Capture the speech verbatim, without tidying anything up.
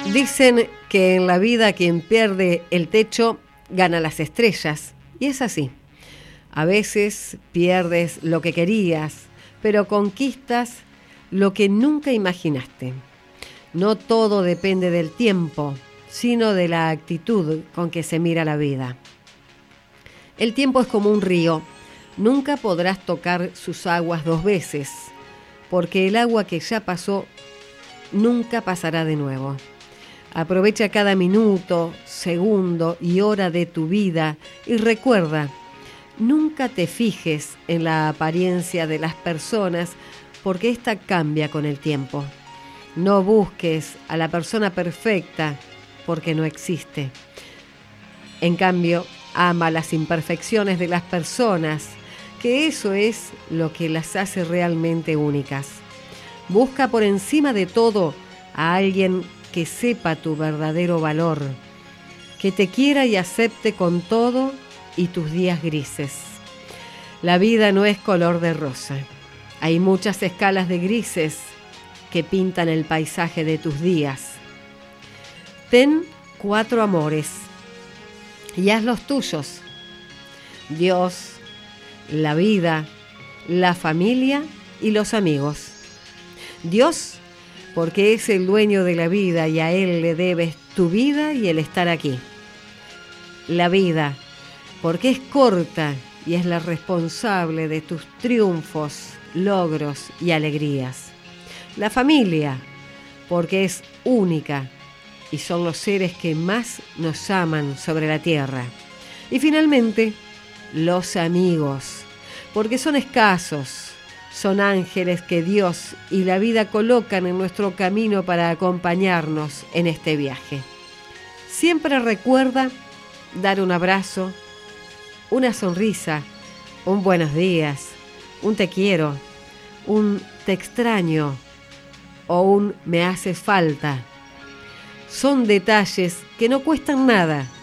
Dicen que en la vida quien pierde el techo gana las estrellas, y es así. A veces pierdes lo que querías, pero conquistas lo que nunca imaginaste. No todo depende del tiempo, sino de la actitud con que se mira la vida. El tiempo es como un río, nunca podrás tocar sus aguas dos veces, porque el agua que ya pasó nunca pasará de nuevo. Aprovecha cada minuto, segundo y hora de tu vida y recuerda, nunca te fijes en la apariencia de las personas porque ésta cambia con el tiempo. No busques a la persona perfecta porque no existe. En cambio, ama las imperfecciones de las personas, que eso es lo que las hace realmente únicas. Busca por encima de todo a alguien que sepa tu verdadero valor, que te quiera y acepte con todo y tus días grises. La vida no es color de rosa. Hay muchas escalas de grises que pintan el paisaje de tus días. Ten cuatro amores y haz los tuyos: Dios, la vida, la familia y los amigos. Dios, porque es el dueño de la vida y a Él le debes tu vida y el estar aquí. La vida, porque es corta y es la responsable de tus triunfos, logros y alegrías. La familia, porque es única y son los seres que más nos aman sobre la tierra. Y finalmente, los amigos, porque son escasos. Son ángeles que Dios y la vida colocan en nuestro camino para acompañarnos en este viaje. Siempre recuerda dar un abrazo, una sonrisa, un buenos días, un te quiero, un te extraño o un me haces falta. Son detalles que no cuestan nada,